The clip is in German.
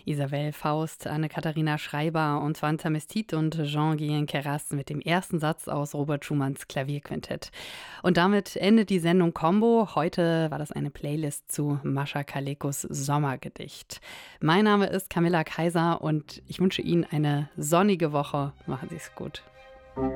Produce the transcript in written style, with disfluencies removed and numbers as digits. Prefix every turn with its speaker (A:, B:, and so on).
A: Isabelle Faust, Anne-Katharina Schreiber und Svante Mestit und Jean-Guyen Queyras mit dem ersten Satz aus Robert Schumanns Klavierquintett. Und damit endet die Sendung Combo. Heute war das eine Playlist zu Mascha Kalekos Sommergedicht. Mein Name ist Camilla Kaiser und ich wünsche Ihnen eine sonnige Woche. Machen Sie es gut.